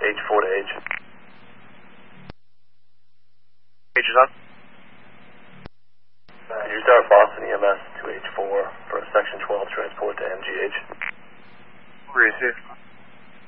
H4 to H. H is on. You start Boston EMS to H4 for a Section 12 transport to MGH. Receive.